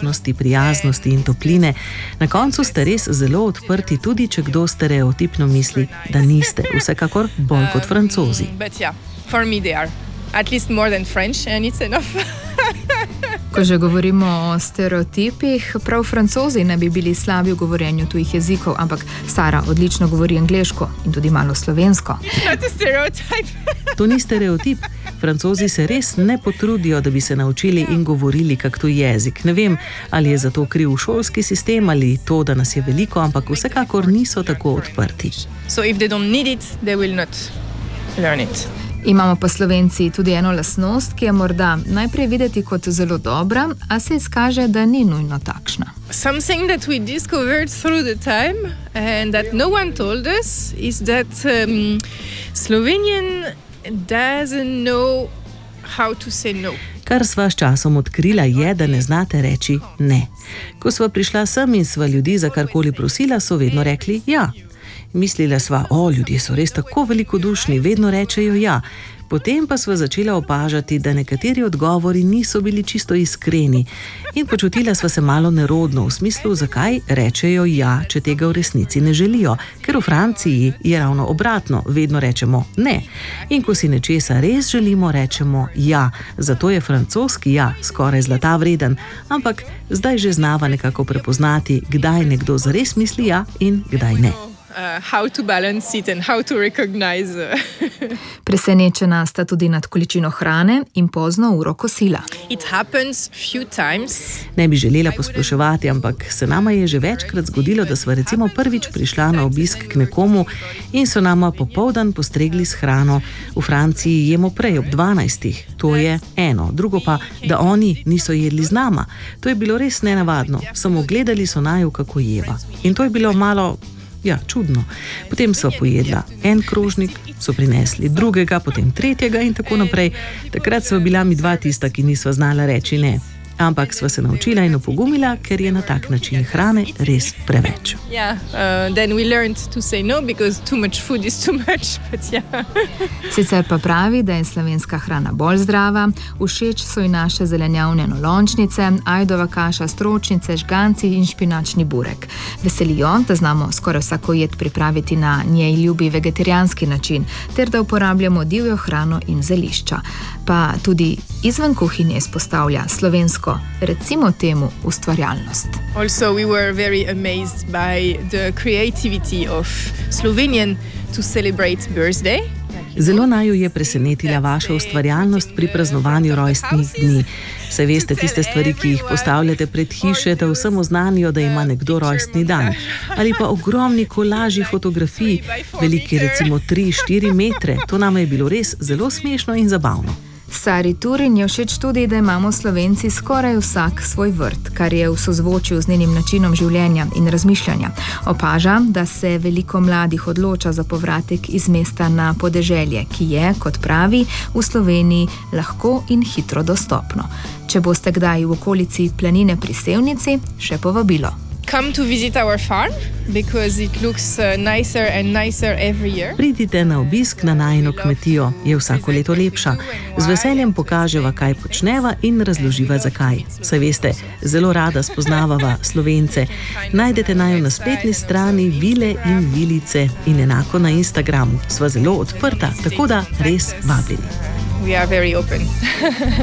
srčnosti, prijaznosti in topline. Na koncu ste res zelo odprti, tudi če kdo stereotipno misli, da niste. Vsekakor bolj kot Francozi. For me they are. At least more than French, and it's enough. Ko že govorimo o stereotipih, prav Francozi ne bi bili slabi v govorjenju tujih jezikov, ampak Sara odlično govori angleško in tudi malo slovensko. To ni stereotip. Francozi se res ne potrudijo, da bi se naučili in govorili kak tuj jezik. Ne vem, ali je za to kriv šolski sistem ali to, da nas je veliko, ampak vsekakor niso tako odprti. So if they don't need it, they will not learn it. Imamo pa Slovenci tudi eno lastnost, ki je morda najprej videti kot zelo dobra, a se izkaže, da ni nujno takšna. Something that we discovered through the time and that no one told us is that Slovenian doesn't know how to say no. Kar sva s časom odkrila je, da ne znate reči ne. Ko sva prišla sem in sva ljudi za karkoli prosila, so vedno rekli ja. Mislila sva, ljudje so res tako velikodušni, vedno rečejo ja. Potem pa sva začela opažati, da nekateri odgovori niso bili čisto iskreni. In počutila sva se malo nerodno, v smislu, zakaj rečejo ja, če tega v resnici ne želijo. Ker v Franciji je ravno obratno, vedno rečemo ne. In ko si nečesa res želimo, rečemo ja. Zato je francoski ja skoraj zlata vreden. Ampak zdaj že znava nekako prepoznati, kdaj nekdo zares misli ja in kdaj ne. How to balance it and how to recognize. Presenečena sta tudi nad količino hrane in pozno uro kosila. It happens few times. Ne bi želela posploševati, ampak se nama je že večkrat zgodilo, da sva recimo prvič prišla na obisk k nekomu in so nama popoldan postregli s hrano. V Franciji jemo prej ob 12. To je eno. Drugo pa, da oni niso jedli z nama. To je bilo res nenavadno. Samo gledali so naju, kako jeva. In to je bilo malo čudno. Potem sva pojedla en krožnik, so prinesli drugega, potem tretjega in tako naprej. Takrat sva bila mi dva tista, ki nisva znala reči ne. Ampak sva se naučila in opogumila, ker je na tak način hrane res preveč. Then we learned to say no because too much food is too much, but Sicer pa pravi, da je slovenska hrana bolj zdrava, všeč so ji naše zelenjavne enolončnice, ajdova kaša, stročnice, žganci in špinačni burek. Veselijo, da znamo skoraj vsako jed pripraviti na njej ljubi vegetarijanski način, ter da uporabljamo divjo hrano in zelišča. Pa tudi izven kuhinje izpostavlja slovensko, recimo temu, ustvarjalnost. Also we were very amazed by the creativity of Slovenian to celebrate birthday. Zelo naju je presenetila vaša ustvarjalnost pri praznovanju rojstnih dni. Saj veste, tiste stvari, ki jih postavljate pred hiše, da vsem oznanijo, da ima nekdo rojstni dan. Ali pa ogromni kolaži fotografij, veliki recimo 3-4 metre. To nama je bilo res zelo smešno in zabavno. Sari Turin je všeč tudi, da imamo Slovenci skoraj vsak svoj vrt, kar je v sozvočju z njenim načinom življenja in razmišljanja. Opaža, da se veliko mladih odloča za povratek iz mesta na podeželje, ki je, kot pravi, v Sloveniji lahko in hitro dostopno. Če boste kdaj v okolici planine pri Sevnici, še povabilo. Come to visit our farm because it looks nicer and nicer every year. Pridite na obisk na najino kmetijo, je vsako leto lepša. Z veseljem pokaževa, kaj počneva in razloživa zakaj. Saj veste, zelo rada spoznavava Slovence. Najdete naju na spletni strani Vile in Vilice in enako na Instagramu. Sva zelo odprta, tako da res vabljeni. We are very open.